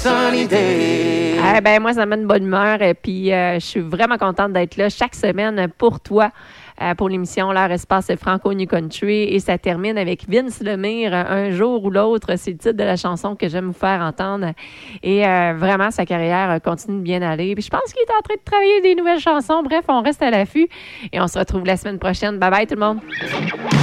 Sunny Day. Moi, ça me met une bonne humeur. Et puis, je suis vraiment contente d'être là chaque semaine pour toi, pour l'émission L'heure espace Franco New Country. Et ça termine avec Vince Lemire, Un jour ou l'autre. C'est le titre de la chanson que j'aime vous faire entendre. Et vraiment, sa carrière continue de bien aller. Puis, je pense qu'il est en train de travailler des nouvelles chansons. Bref, on reste à l'affût. Et on se retrouve la semaine prochaine. Bye bye, tout le monde.